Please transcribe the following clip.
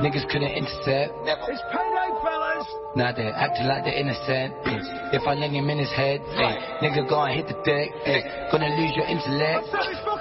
Niggas couldn't intercept. It's payday, fellas. Now they're acting like they're innocent. If I lay him in his head, nigga go and hit the deck. Gonna lose your intellect.